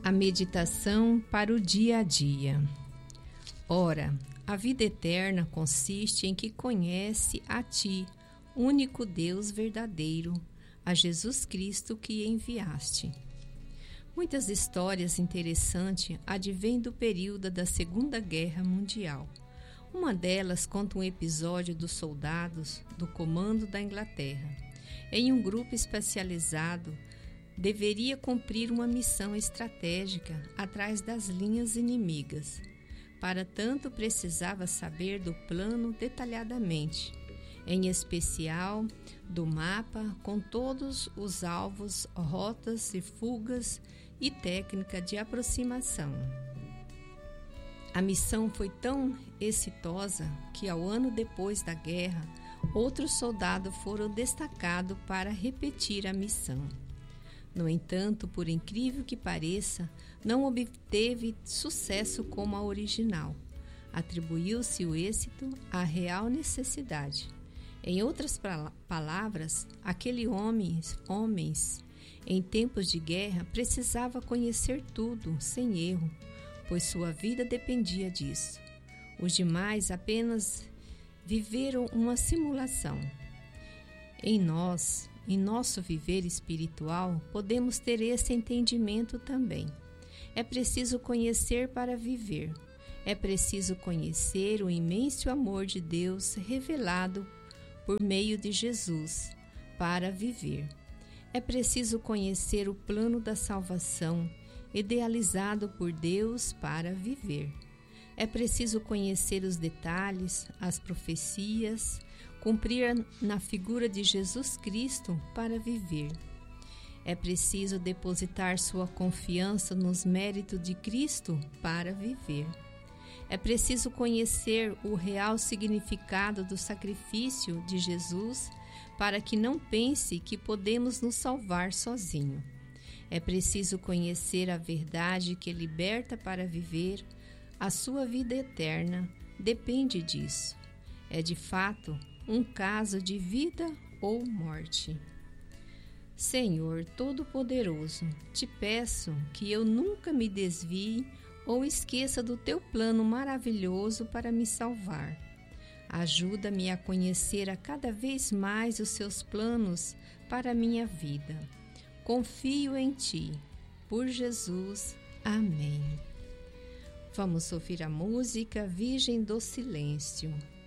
A meditação para o dia a dia. Ora, a vida eterna consiste em que conhece a Ti, único Deus verdadeiro, a Jesus Cristo que enviaste. Muitas histórias interessantes advêm do período da Segunda Guerra Mundial. Uma delas conta um episódio dos soldados do comando da Inglaterra, em um grupo especializado, deveria cumprir uma missão estratégica atrás das linhas inimigas. Para tanto, precisava saber do plano detalhadamente, em especial do mapa com todos os alvos, rotas e fugas e técnica de aproximação. A missão foi tão exitosa que, ao ano depois da guerra, outros soldados foram destacados para repetir a missão. No entanto, por incrível que pareça, não obteve sucesso como a original. Atribuiu-se o êxito à real necessidade. Em outras palavras, aquele homens, em tempos de guerra, precisava conhecer tudo, sem erro, pois sua vida dependia disso. Os demais apenas viveram uma simulação. Em nosso viver espiritual, podemos ter esse entendimento também. É preciso conhecer para viver. É preciso conhecer o imenso amor de Deus revelado por meio de Jesus para viver. É preciso conhecer o plano da salvação idealizado por Deus para viver. É preciso conhecer os detalhes, as profecias, cumprir na figura de Jesus Cristo para viver. É preciso depositar sua confiança nos méritos de Cristo para viver. É preciso conhecer o real significado do sacrifício de Jesus para que não pense que podemos nos salvar sozinho. É preciso conhecer a verdade que liberta para viver. A sua vida eterna depende disso. É de fato um caso de vida ou morte. Senhor Todo-Poderoso, te peço que eu nunca me desvie ou esqueça do teu plano maravilhoso para me salvar. Ajuda-me a conhecer a cada vez mais os seus planos para a minha vida. Confio em ti. Por Jesus. Amém. Vamos ouvir a música Virgem do Silêncio.